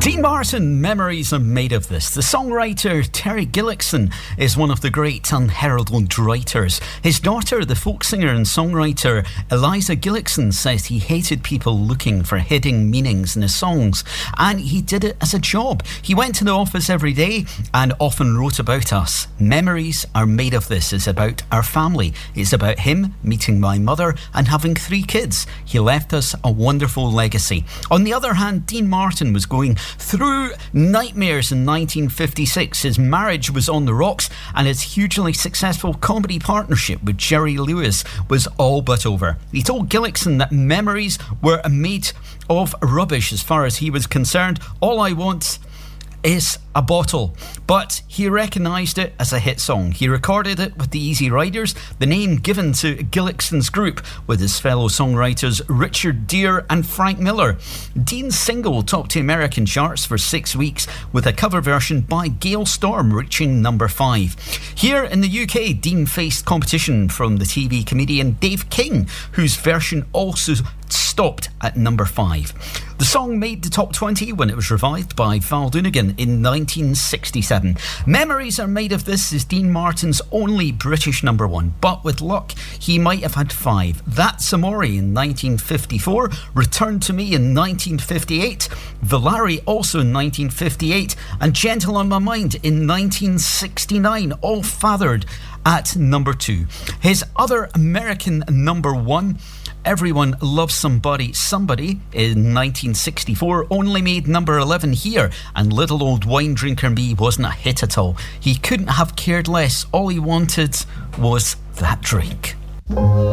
Dean Martin, Memories Are Made of This. The songwriter Terry Gillickson is one of the great unheralded writers. His daughter, the folk singer and songwriter Eliza Gillickson, says he hated people looking for hidden meanings in his songs, and he did it as a job. He went to the office every day and often wrote about us. Memories Are Made of This is about our family. It's about him meeting my mother and having 3 kids. He left us a wonderful legacy. On the other hand, Dean Martin was going through nightmares in 1956. His marriage was on the rocks and his hugely successful comedy partnership with Jerry Lewis was all but over. He told Gillickson that memories were made of rubbish as far as he was concerned. All I want is a bottle. But he recognised it as a hit song. He recorded it with the Easy Riders, the name given to Gillickson's group, with his fellow songwriters Richard Deere and Frank Miller. Dean's single topped the American charts for 6 weeks, with a cover version by Gail Storm reaching number 5. Here in the UK, Dean faced competition from the TV comedian Dave King, whose version also stopped at number 5. The song made the top 20 when it was revived by Val Doonigan in 1967. Memories Are Made of This is Dean Martin's only British number 1, but with luck he might have had 5. That's Amore in 1954, Return to Me in 1958, Valari also in 1958, and Gentle on My Mind in 1969, all fathered at number 2. His other American number 1, Everyone Loves Somebody in 1964, only made number 11 here, and Little Old Wine Drinker Me wasn't a hit at all. He couldn't have cared less. All he wanted was that drink.